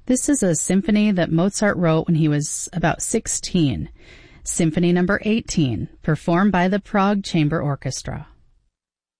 This is a symphony that Mozart wrote when he was about 16. Symphony number 18, performed by the Prague Chamber Orchestra.